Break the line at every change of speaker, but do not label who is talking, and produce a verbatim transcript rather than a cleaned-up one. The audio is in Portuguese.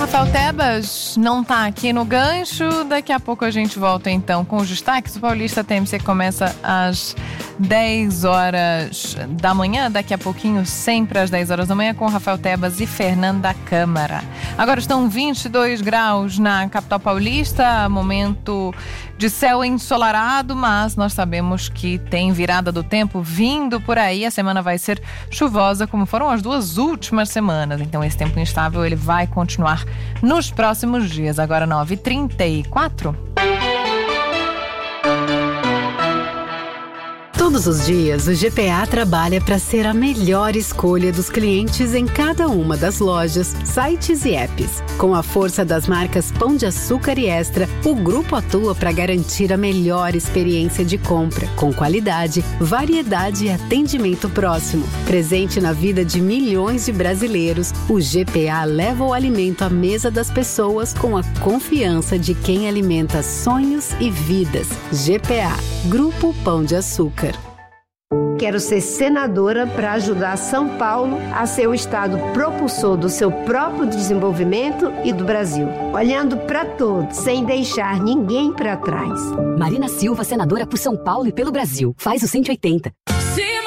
Rafael Tebas não está aqui no gancho. Daqui a pouco a gente volta então com os destaques. O Paulista T M C começa às dez horas da manhã. Daqui a pouquinho, sempre às dez horas da manhã, com Rafael Tebas e Fernanda Câmara. Agora estão vinte e dois graus na capital paulista. Momento de céu ensolarado, mas nós sabemos que tem virada do tempo vindo por aí. A semana vai ser chuvosa, como foram as duas últimas semanas. Então esse tempo instável ele vai continuar nos próximos dias. Agora nove e trinta e quatro.
Todos os dias, o G P A trabalha para ser a melhor escolha dos clientes em cada uma das lojas, sites e apps. Com a força das marcas Pão de Açúcar e Extra, o grupo atua para garantir a melhor experiência de compra, com qualidade, variedade e atendimento próximo. Presente na vida de milhões de brasileiros, o G P A leva o alimento à mesa das pessoas com a confiança de quem alimenta sonhos e vidas. G P A, Grupo Pão de Açúcar.
Quero ser senadora para ajudar São Paulo a ser o estado propulsor do seu próprio desenvolvimento e do Brasil. Olhando para todos, sem deixar ninguém para trás.
Marina Silva, senadora por São Paulo e pelo Brasil. Faz o cento e oitenta.